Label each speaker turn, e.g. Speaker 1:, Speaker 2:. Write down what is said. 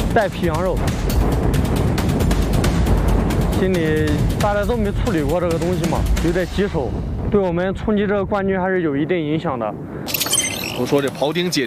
Speaker 1: 带皮羊肉。心里大家都没处理过这个东西嘛，有点棘手，对我们冲击这个冠军还是有一定影响的。
Speaker 2: 都说这庖丁解